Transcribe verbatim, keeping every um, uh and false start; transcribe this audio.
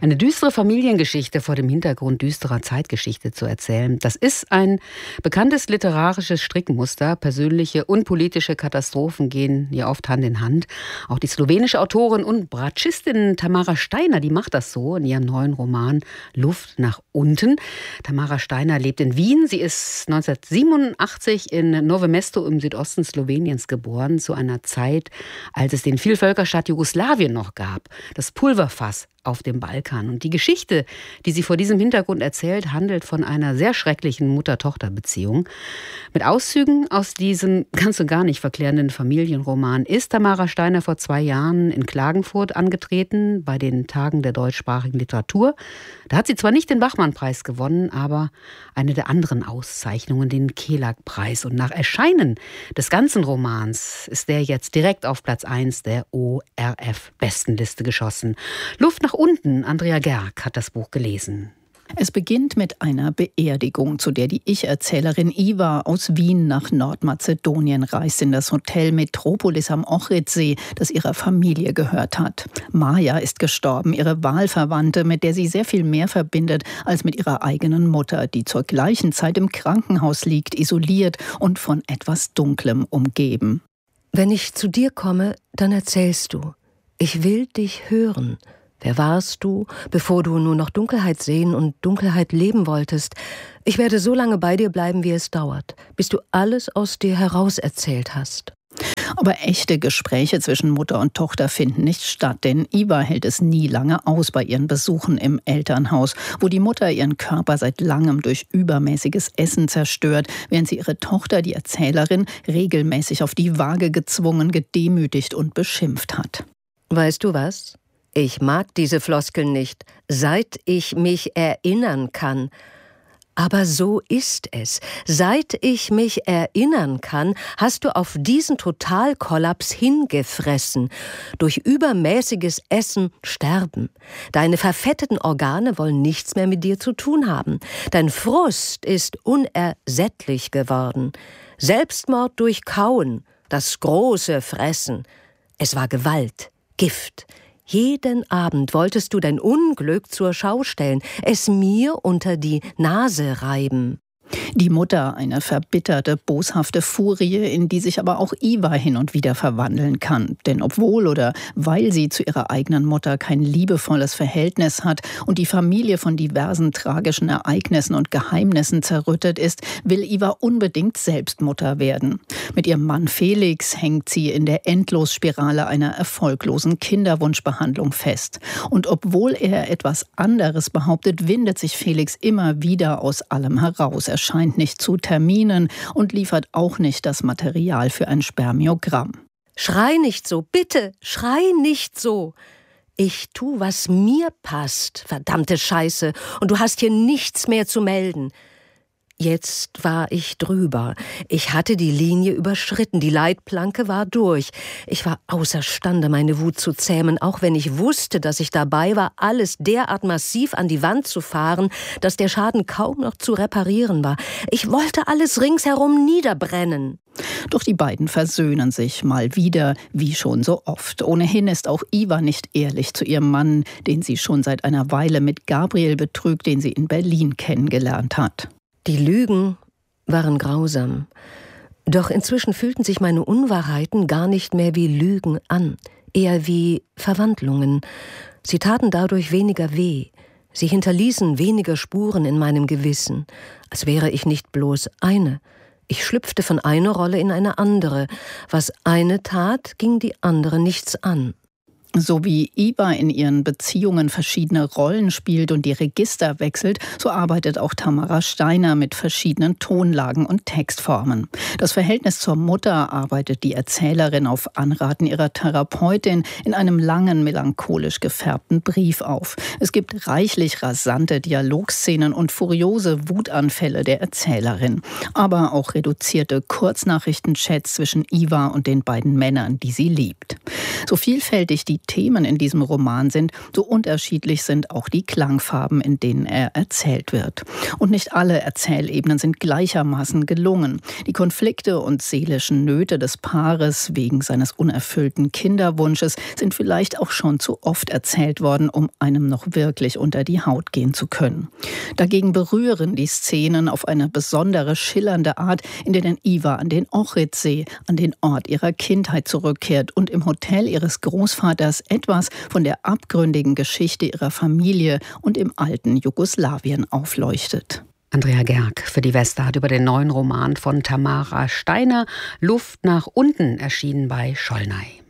Eine düstere Familiengeschichte vor dem Hintergrund düsterer Zeitgeschichte zu erzählen, das ist ein bekanntes literarisches Strickmuster. Persönliche und politische Katastrophen gehen ja oft Hand in Hand. Auch die slowenische Autorin und Bratschistin Tamara Steiner, die macht das so in ihrem neuen Roman Luft nach unten. Tamara Steiner lebt in Wien. Sie ist neunzehnhundertsiebenundachtzig in Novo Mesto im Südosten Sloweniens geboren, zu einer Zeit, als es den Vielvölkerstaat Jugoslawien noch gab. Das Pulverfass auf dem Balkan. Und die Geschichte, die sie vor diesem Hintergrund erzählt, handelt von einer sehr schrecklichen Mutter-Tochter-Beziehung. Mit Auszügen aus diesem ganz und gar nicht verklärenden Familienroman ist Tamara Steiner vor zwei Jahren in Klagenfurt angetreten, bei den Tagen der deutschsprachigen Literatur. Da hat sie zwar nicht den Bachmann-Preis gewonnen, aber eine der anderen Auszeichnungen, den Kelag-Preis. Und nach Erscheinen des ganzen Romans ist der jetzt direkt auf Platz eins der O R F-Bestenliste geschossen. Luft nach unten, Andrea Gerg hat das Buch gelesen. Es beginnt mit einer Beerdigung, zu der die Ich-Erzählerin Iva aus Wien nach Nordmazedonien reist, in das Hotel Metropolis am Ohridsee, das ihrer Familie gehört hat. Maja ist gestorben, ihre Wahlverwandte, mit der sie sehr viel mehr verbindet als mit ihrer eigenen Mutter, die zur gleichen Zeit im Krankenhaus liegt, isoliert und von etwas Dunklem umgeben. Wenn ich zu dir komme, dann erzählst du. Ich will dich hören. Wer warst du, bevor du nur noch Dunkelheit sehen und Dunkelheit leben wolltest? Ich werde so lange bei dir bleiben, wie es dauert, bis du alles aus dir heraus erzählt hast. Aber echte Gespräche zwischen Mutter und Tochter finden nicht statt, denn Iva hält es nie lange aus bei ihren Besuchen im Elternhaus, wo die Mutter ihren Körper seit langem durch übermäßiges Essen zerstört, während sie ihre Tochter, die Erzählerin, regelmäßig auf die Waage gezwungen, gedemütigt und beschimpft hat. Weißt du was? Ich mag diese Floskeln nicht, seit ich mich erinnern kann. Aber so ist es. Seit ich mich erinnern kann, hast du auf diesen Totalkollaps hingefressen. Durch übermäßiges Essen sterben. Deine verfetteten Organe wollen nichts mehr mit dir zu tun haben. Dein Frust ist unersättlich geworden. Selbstmord durch Kauen, das große Fressen. Es war Gewalt, Gift. Jeden Abend wolltest du dein Unglück zur Schau stellen, es mir unter die Nase reiben. Die Mutter, eine verbitterte, boshafte Furie, in die sich aber auch Iva hin und wieder verwandeln kann. Denn obwohl oder weil sie zu ihrer eigenen Mutter kein liebevolles Verhältnis hat und die Familie von diversen tragischen Ereignissen und Geheimnissen zerrüttet ist, will Iva unbedingt selbst Mutter werden. Mit ihrem Mann Felix hängt sie in der Endlosspirale einer erfolglosen Kinderwunschbehandlung fest. Und obwohl er etwas anderes behauptet, windet sich Felix immer wieder aus allem heraus. Er scheint nicht zu Terminen und liefert auch nicht das Material für ein Spermiogramm. Schrei nicht so, bitte, schrei nicht so. Ich tu, was mir passt, verdammte Scheiße, und du hast hier nichts mehr zu melden. Jetzt war ich drüber. Ich hatte die Linie überschritten, die Leitplanke war durch. Ich war außerstande, meine Wut zu zähmen, auch wenn ich wusste, dass ich dabei war, alles derart massiv an die Wand zu fahren, dass der Schaden kaum noch zu reparieren war. Ich wollte alles ringsherum niederbrennen. Doch die beiden versöhnen sich mal wieder, wie schon so oft. Ohnehin ist auch Iva nicht ehrlich zu ihrem Mann, den sie schon seit einer Weile mit Gabriel betrügt, den sie in Berlin kennengelernt hat. Die Lügen waren grausam. Doch inzwischen fühlten sich meine Unwahrheiten gar nicht mehr wie Lügen an, eher wie Verwandlungen. Sie taten dadurch weniger weh. Sie hinterließen weniger Spuren in meinem Gewissen, als wäre ich nicht bloß eine. Ich schlüpfte von einer Rolle in eine andere. Was eine tat, ging die andere nichts an. So wie Iva in ihren Beziehungen verschiedene Rollen spielt und die Register wechselt, so arbeitet auch Tamara Steiner mit verschiedenen Tonlagen und Textformen. Das Verhältnis zur Mutter arbeitet die Erzählerin auf Anraten ihrer Therapeutin in einem langen, melancholisch gefärbten Brief auf. Es gibt reichlich rasante Dialogszenen und furiose Wutanfälle der Erzählerin, aber auch reduzierte Kurznachrichtenchats zwischen Iva und den beiden Männern, die sie liebt. So vielfältig die Themen in diesem Roman sind, so unterschiedlich sind auch die Klangfarben, in denen er erzählt wird. Und nicht alle Erzählebenen sind gleichermaßen gelungen. Die Konflikte und seelischen Nöte des Paares wegen seines unerfüllten Kinderwunsches sind vielleicht auch schon zu oft erzählt worden, um einem noch wirklich unter die Haut gehen zu können. Dagegen berühren die Szenen auf eine besondere, schillernde Art, in denen Iva an den Ohrridsee, an den Ort ihrer Kindheit zurückkehrt und im Hotel ihres Großvaters etwas von der abgründigen Geschichte ihrer Familie und im alten Jugoslawien aufleuchtet. Andrea Gerg für die Westart über den neuen Roman von Tamara Steiner, Luft nach unten, erschienen bei Schollnay.